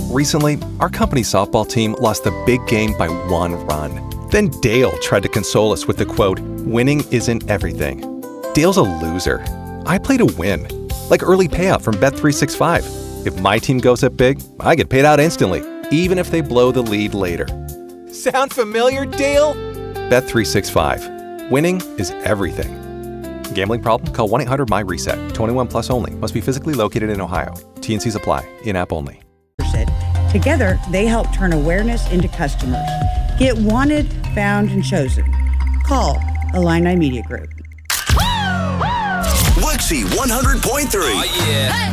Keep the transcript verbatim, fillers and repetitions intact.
Recently, our company's softball team lost the big game by one run. Then Dale tried to console us with the quote, "Winning isn't everything." Dale's a loser. I play to win. Like early payout from Bet three sixty-five. If my team goes up big, I get paid out instantly, even if they blow the lead later. Sound familiar, Dale? Bet three sixty-five. Winning is everything. Gambling problem? Call one eight hundred M Y reset. twenty-one plus only. Must be physically located in Ohio. T and Cs apply. In-app only. Together, they help turn awareness into customers. Get wanted, found, and chosen. Call Illini Media Group. Wixie one hundred point three. Oh, yeah. Hey.